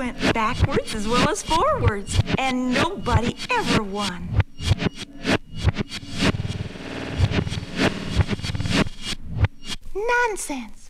went backwards as well as forwards, and nobody ever won. Nonsense.